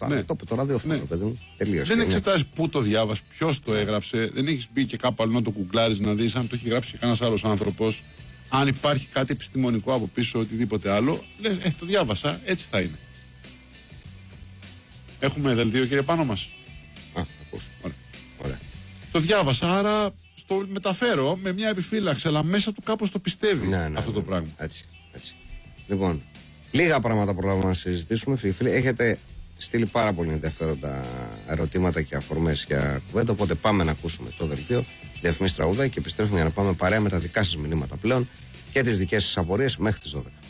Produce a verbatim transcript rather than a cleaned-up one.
αυτό. Ναι. Το είπε το ραδιόφωνο, ναι. παιδί μου. Τελείωσε. Δεν εξετάζει πού το διάβασε, ποιο το έγραψε. Δεν έχει μπει και κάπου αλλού να το κουκλάρει να δει αν το έχει γράψει κανένα άλλο άνθρωπο. Αν υπάρχει κάτι επιστημονικό από πίσω, οτιδήποτε άλλο. Λες, ε, το διάβασα, έτσι θα είναι. Έχουμε δελτίο, κύριε, πάνω μας. Α, ακούς. Ωραία. Ωραία. Το διάβασα, άρα στο μεταφέρω με μια επιφύλαξη, αλλά μέσα του κάπως το πιστεύει ναι, ναι, αυτό ναι, το πράγμα. Έτσι, έτσι. Λοιπόν, λίγα πράγματα προλάβαμε να συζητήσουμε, φίλοι φίλοι. Έχετε στείλει πάρα πολύ ενδιαφέροντα ερωτήματα και αφορμές για κουβέντα. Οπότε πάμε να ακούσουμε το δελτίο, διαφημίσεις, τραγούδα και επιστρέφουμε για να πάμε παρέα με τα δικά σας μηνύματα πλέον και τις δικές σας απορίες μέχρι τις δώδεκα.